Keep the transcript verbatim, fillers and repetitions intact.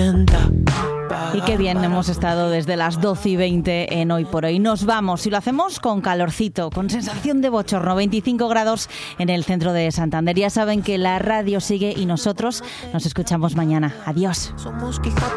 tormenta. Y qué bien hemos estado desde las doce y veinte en Hoy por Hoy. Nos vamos y lo hacemos con calorcito, con sensación de bochorno, veinticinco grados en el centro de Santander. Ya saben que la radio sigue y nosotros nos escuchamos mañana. Adiós. Somos Quijote.